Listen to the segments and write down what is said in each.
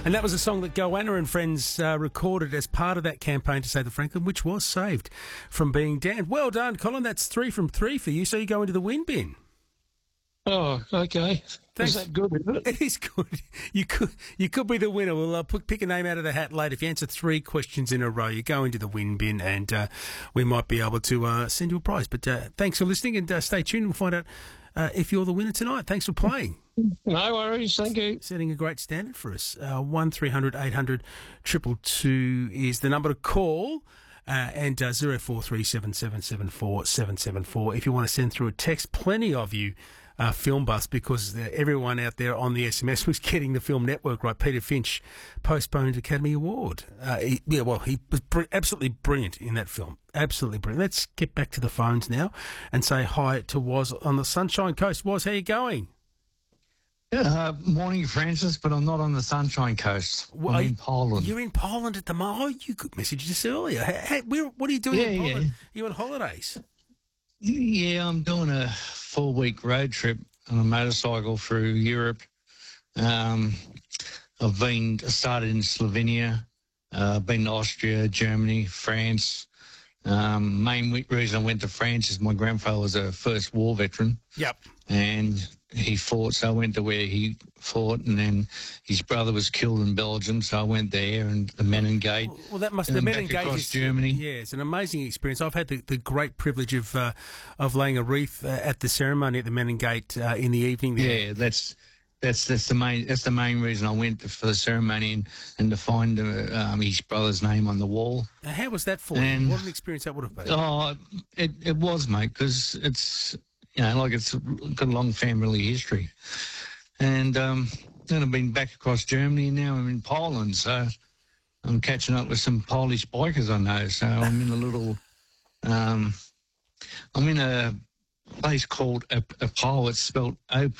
And that was a song that Goanna and friends recorded as part of that campaign to save the Franklin, which was saved from being damned. Well done, Colin. That's 3 from 3 for you, so you go into the win bin. Oh, okay. Thanks. Is that good, isn't it? It is good. You could be the winner. We'll pick a name out of the hat later. If you answer 3 questions in a row, you go into the win bin, and we might be able to send you a prize. But thanks for listening, and stay tuned. We'll find out if you're the winner tonight. Thanks for playing. No worries, thank you. Setting a great standard for us. 1300 800 222 is the number to call. And 0437774774. If you want to send through a text, plenty of you film buffs, because everyone out there on the SMS was getting the Film Network right. Peter Finch postponed Academy Award. He was absolutely brilliant in that film. Absolutely brilliant. Let's get back to the phones now and say hi to Woz on the Sunshine Coast. Woz, how you going? Morning, Francis, but I'm not on the Sunshine Coast. I'm in Poland. You're in Poland at the moment. Oh, you could message us earlier. What are you doing in Poland? Are you on holidays? Yeah, I'm doing a 4-week road trip on a motorcycle through Europe. I've started in Slovenia, been to Austria, Germany, France. Main reason I went to France is my grandfather was a First War veteran. Yep. And he fought, so I went to where he fought, and then his brother was killed in Belgium, so I went there, and the Menin Gate. Well, that must the Menin Gate across Germany. Yeah, it's an amazing experience. I've had the great privilege of laying a wreath at the ceremony at the Menin Gate in the evening there. Yeah, that's the main reason I went for the ceremony and to find his brother's name on the wall. Now, how was that for you? What an experience that would have been. Oh, it was, mate, because it's it's got a long family history, and then I've been back across Germany, and now I'm in Poland, so I'm catching up with some Polish bikers I know. So I'm in a little, I'm in a place called Opole. It's spelled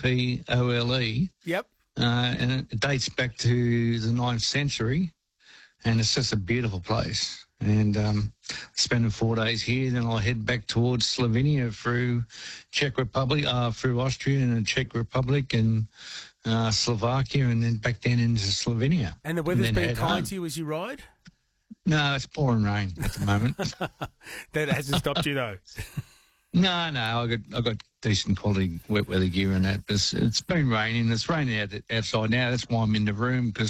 Opole. Yep. And it dates back to the 9th century, and it's just a beautiful place. And spending 4 days here, then I'll head back towards Slovenia through Czech Republic, through Austria and the Czech Republic and Slovakia, and then back down into Slovenia. And the weather's been kind to you as you ride? No, it's pouring rain at the moment. That hasn't stopped you, though. No, I got decent quality wet weather gear and that. But it's been raining. It's raining outside now. That's why I'm in the room, because